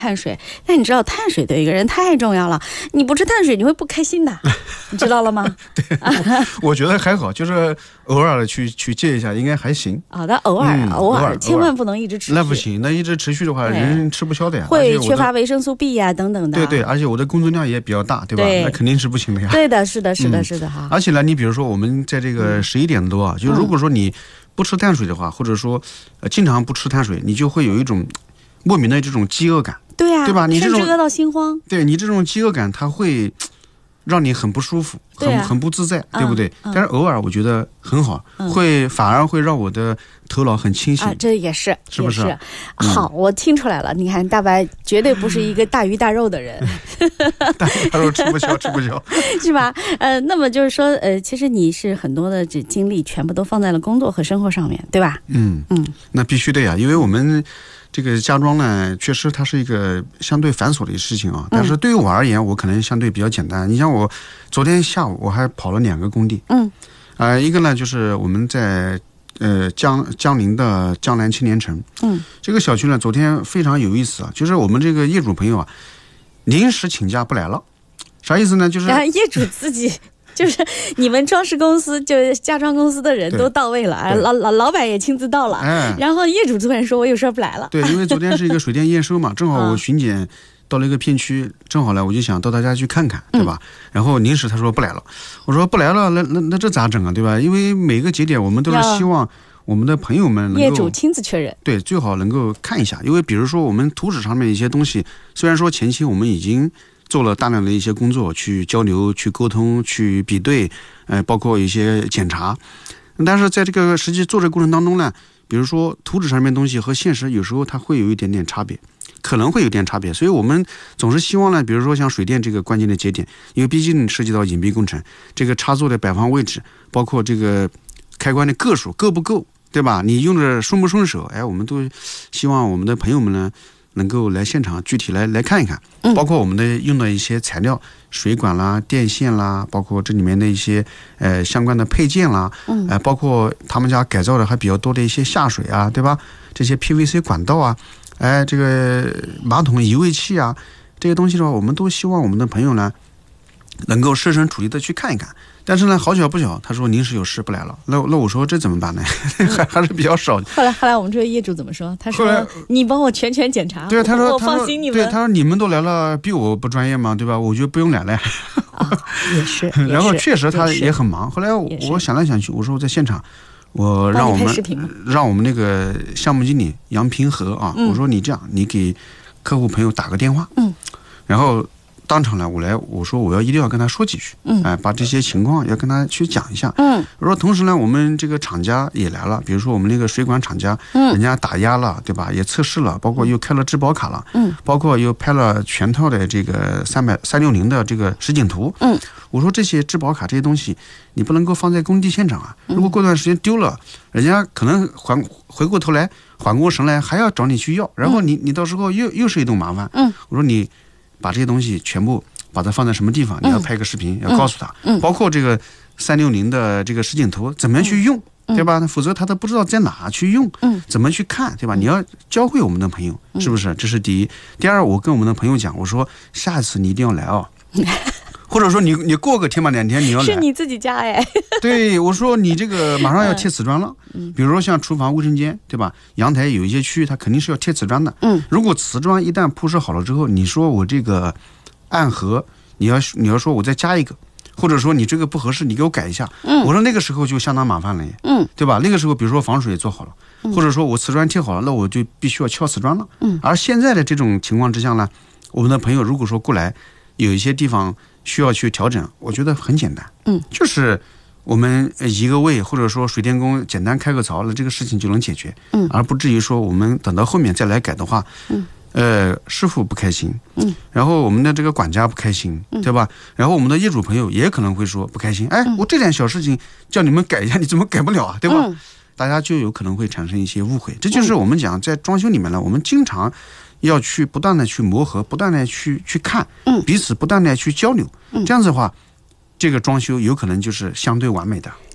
碳水，但你知道碳水对一个人太重要了，你不吃碳水你会不开心的，你知道了吗？ 对，我觉得还好，就是偶尔的去戒一下，应该还行。 好的，偶尔，千万不能一直持续。 那不行，那一直持续的话，人吃不消的呀， 会缺乏维生素 B 呀等等的。 对，而且我的工作量也比较大，对吧？那肯定是不行的呀。 对的，是的哈。 而且呢，你比如说我们在这个11点多啊，就如果说你不吃碳水的话，或者说经常不吃碳水，你就会有一种莫名的这种饥饿感。 对呀， 对吧？你这种甚至饿到心慌。 对，你这种饥饿感，它会让你很不舒服，很不自在，对不对？但是偶尔我觉得很好，反而会让我的头脑很清醒啊，这也是不是？ 好，我听出来了。你看，大白绝对不是一个大鱼大肉的人， 大鱼大肉吃不消， 是吧？那么就是说，其实你是很多的这精力全部都放在了工作和生活上面，对吧？ 那必须的呀，因为我们这个家装呢，确实它是一个相对繁琐的事情啊。但是对于我而言，我可能相对比较简单。你像我昨天下午我还跑了2个工地，一个呢就是我们在江宁的江南青年城，这个小区呢昨天非常有意思啊，就是我们这个业主朋友啊，临时请假不来了，啥意思呢？就是业主自己。就是你们装饰公司，就是家装公司的人都到位了，老板也亲自到了，然后业主突然说我有事不来了。对， 因为昨天是一个水电验收嘛，正好我巡检到了一个片区，正好呢我就想到大家去看看，对吧？然后临时他说不来了，我说不来了，那这咋整啊，对吧？因为每个节点我们都是希望我们的朋友们能够业主亲自确认， 对，最好能够看一下，因为比如说我们图纸上面一些东西，虽然说前期我们已经做了大量的一些工作，去交流、去沟通、去比对，包括一些检查，但是在这个实际做这个过程当中呢，比如说图纸上面东西和现实有时候它会有一点点差别，可能会有点差别，所以我们总是希望呢，比如说像水电这个关键的节点，因为毕竟涉及到隐蔽工程，这个插座的摆放位置，包括这个开关的个数够不够，对吧？你用着顺不顺手，我们都希望我们的朋友们呢能够来现场具体来看一看，包括我们的用的一些材料，水管啦、电线啦，包括这里面的一些相关的配件啦，包括他们家改造的还比较多的一些下水啊，对吧？这些 PVC 管道啊，这个马桶移位器啊，这些东西的话，我们都希望我们的朋友呢能够设身处地的去看一看。但是呢，好巧不巧，他说临时有事不来了。那我说这怎么办呢？还是比较少。 后来我们这个业主怎么说？他说你帮我全检查。 对，他说我放心你们。 对，他说你们都来了，比我不专业吗？对吧？我觉得不用来了。 也是。 然后确实他也很忙。后来我想来想去，我说我在现场，我让我们那个项目经理杨平和啊，我说你这样，你给客户朋友打个电话，然后当场呢，我说我一定要跟他说几句，把这些情况要跟他去讲一下，我说同时呢，我们这个厂家也来了，比如说我们那个水管厂家，人家打压了，对吧？也测试了，包括又开了质保卡了，包括又拍了全套的这个360的这个实景图，我说这些质保卡这些东西，你不能够放在工地现场啊，如果过段时间丢了，人家可能回过头来缓过神来还要找你去要，然后你到时候又是一顿麻烦，我说你把这些东西全部把它放在什么地方，你要拍个视频，要告诉他，包括这个360的这个实景图怎么样去用，对吧？否则他都不知道在哪去用，怎么去看，对吧？你要教会我们的朋友，是不是？这是第一。第二，我跟我们的朋友讲，我说下次你一定要来啊。或者说你过个天吧2天你要来， 是你自己家哎。 对，我说你这个马上要贴瓷砖了，比如说像厨房、卫生间，对吧？阳台有一些区域它肯定是要贴瓷砖的，如果瓷砖一旦铺设好了之后，你说我这个暗盒，你要说我再加一个，或者说你这个不合适，你给我改一下，我说那个时候就相当麻烦了，对吧？那个时候比如说防水也做好了，或者说我瓷砖贴好了，那我就必须要敲瓷砖了，而现在的这种情况之下呢，我们的朋友如果说过来有一些地方需要去调整，我觉得很简单，就是我们移个位，或者说水电工简单开个槽了，这个事情就能解决，而不至于说我们等到后面再来改的话，师傅不开心，然后我们的这个管家不开心，对吧？然后我们的业主朋友也可能会说不开心，我这点小事情叫你们改一下，你怎么改不了啊，对吧？大家就有可能会产生一些误会，这就是我们讲在装修里面呢，我们经常要去不断的去磨合，不断的去看，彼此不断的去交流，这样子的话，这个装修有可能就是相对完美的。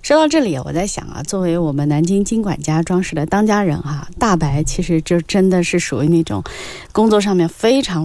说到这里，我在想啊，作为我们南京金管家装饰的当家人哈，大白其实就真的是属于那种工作上面非常